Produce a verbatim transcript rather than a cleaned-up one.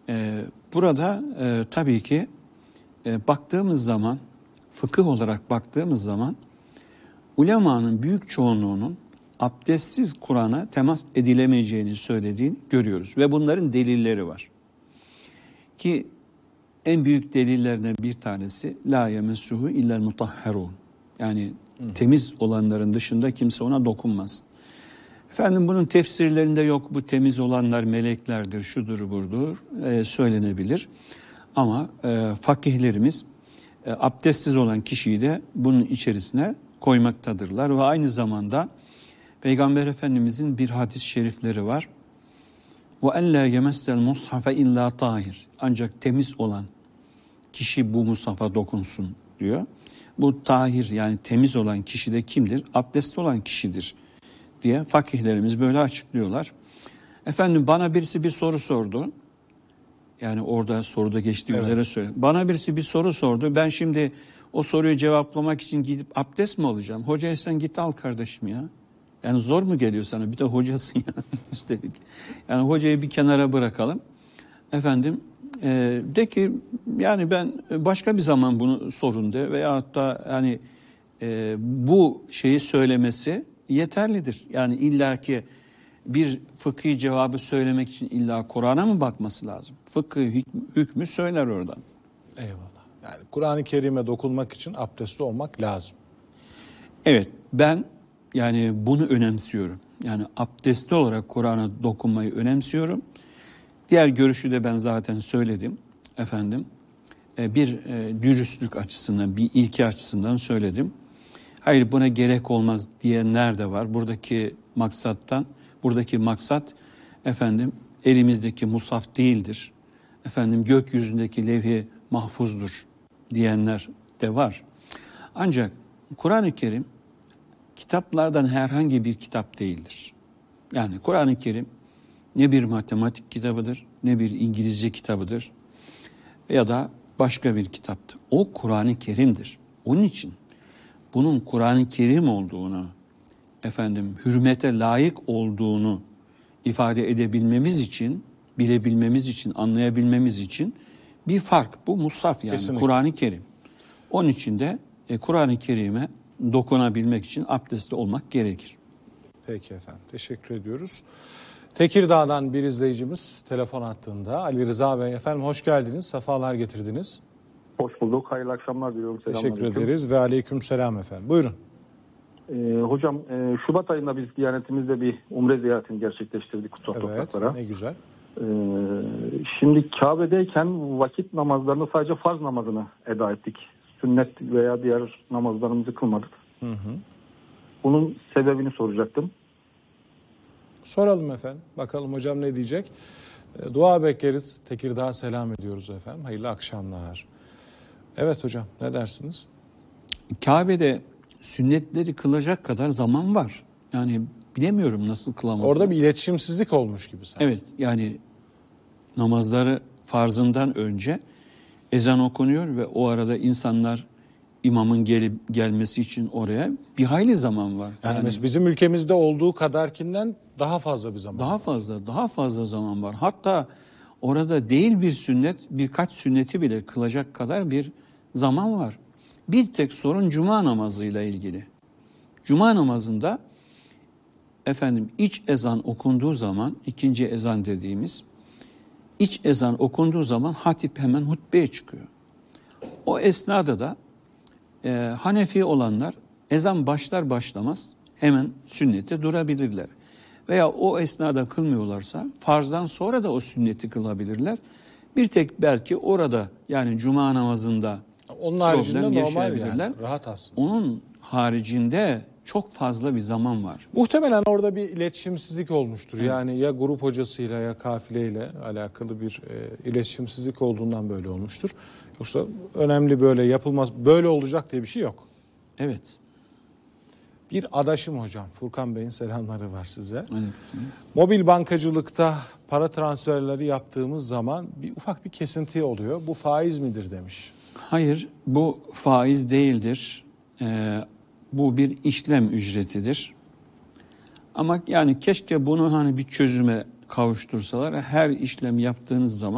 Ee, burada e, tabii ki e, baktığımız zaman, fıkıh olarak baktığımız zaman ulemanın büyük çoğunluğunun abdestsiz Kur'an'a temas edilemeyeceğini söylediğini görüyoruz. Ve bunların delilleri var. Ki en büyük delillerden bir tanesi la yemessuhu illel mutahharun. Yani Hı. temiz olanların dışında kimse ona dokunmaz. Efendim bunun tefsirlerinde yok bu temiz olanlar meleklerdir, şudur budur e, söylenebilir. Ama e, fakihlerimiz e, abdestsiz olan kişiyi de bunun içerisine koymaktadırlar. Ve aynı zamanda Peygamber Efendimizin bir hadis-i şerifleri var. وَاَنْ لَا يَمَسَّ الْمُصْحَفَ اِلَّا طَاهِرٍ. Ancak temiz olan kişi bu mushafa dokunsun diyor. Bu tahir yani temiz olan kişi de kimdir? Abdestli olan kişidir diye fakihlerimiz böyle açıklıyorlar. Efendim bana birisi bir soru sordu. Yani orada soruda geçtiği evet. üzere söyle. Bana birisi bir soru sordu. Ben şimdi o soruyu cevaplamak için gidip abdest mi alacağım? Hocaya sen git al kardeşim ya. Yani zor mu geliyor sana? Bir de hocasın ya üstelik. Yani hocayı bir kenara bırakalım. Efendim e, de ki yani ben başka bir zaman bunu sorun de veyahut da yani e, bu şeyi söylemesi yeterlidir. Yani illaki bir fıkhi cevabı söylemek için illa Kur'an'a mı bakması lazım? Fıkhi hükmü söyler oradan. Eyvallah. Yani Kur'an-ı Kerim'e dokunmak için abdestli olmak lazım. Evet, ben yani bunu önemsiyorum. Yani abdestli olarak Kur'an'a dokunmayı önemsiyorum. Diğer görüşü de ben zaten söyledim efendim. Bir dürüstlük açısından, bir ilke açısından söyledim. Hayır buna gerek olmaz diyenler de var. Buradaki maksattan, buradaki maksat efendim elimizdeki mushaf değildir. Efendim gökyüzündeki levh-i mahfuzdur diyenler de var. Ancak Kur'an-ı Kerim kitaplardan herhangi bir kitap değildir. Yani Kur'an-ı Kerim ne bir matematik kitabıdır, ne bir İngilizce kitabıdır ya da başka bir kitaptır. O Kur'an-ı Kerim'dir. Onun için bunun Kur'an-ı Kerim olduğunu, efendim hürmete layık olduğunu ifade edebilmemiz için, bilebilmemiz için, anlayabilmemiz için bir fark. Bu mushaf yani Kur'an-ı Kerim. Onun için de e, Kur'an-ı Kerim'e dokunabilmek için abdestli olmak gerekir. Peki efendim. Teşekkür ediyoruz. Tekirdağ'dan bir izleyicimiz telefon hattında. Ali Rıza Bey efendim hoş geldiniz. Sefalar getirdiniz. Hoş bulduk. Hayırlı akşamlar diliyorum. Teşekkür ederiz ve aleyküm selam efendim. Buyurun. Ee, hocam e, Şubat ayında biz Diyanetimizde bir umre ziyaretini gerçekleştirdik kutsal evet, topraklara. Ne güzel. Ee, şimdi Kabe'deyken vakit namazlarını sadece farz namazını eda ettik. Sünnet veya diğer namazlarımızı kılmadık. Hı hı. Bunun sebebini soracaktım. Soralım efendim. Bakalım hocam ne diyecek. E, dua bekleriz. Tekirdağ'a selam ediyoruz efendim. Hayırlı akşamlar. Evet hocam ne dersiniz? Kabe'de sünnetleri kılacak kadar zaman var. Yani bilemiyorum nasıl kılamadım. Orada bir iletişimsizlik olmuş gibi sanki. Evet yani namazları farzından önce ezan okunuyor ve o arada insanlar imamın gelip gelmesi için oraya bir hayli zaman var. Yani, yani bizim ülkemizde olduğu kadarkinden daha fazla bir zaman Daha var. fazla, daha fazla zaman var. Hatta orada değil bir sünnet, birkaç sünneti bile kılacak kadar bir zaman var. Bir tek sorun cuma namazıyla ilgili. Cuma namazında efendim iç ezan okunduğu zaman, ikinci ezan dediğimiz iç ezan okunduğu zaman hatip hemen hutbeye çıkıyor. O esnada da e, Hanefi olanlar ezan başlar başlamaz hemen sünnete durabilirler. Veya o esnada kılmıyorlarsa farzdan sonra da o sünneti kılabilirler. Bir tek belki orada yani cuma namazında onun haricinde normal yani, rahat aslında. Onun haricinde çok fazla bir zaman var. Muhtemelen orada bir iletişimsizlik olmuştur. Evet. Yani ya grup hocasıyla ya kafileyle alakalı bir e, iletişimsizlik olduğundan böyle olmuştur. Yoksa önemli böyle yapılmaz, böyle olacak diye bir şey yok. Evet. Bir adaşım hocam, Furkan Bey'in selamları var size. Evet. Mobil bankacılıkta para transferleri yaptığımız zaman bir ufak bir kesinti oluyor. Bu faiz midir demiş. Hayır, bu faiz değildir. Ee, bu bir işlem ücretidir. Ama yani keşke bunu hani bir çözüme kavuştursalar. Her işlem yaptığınız zaman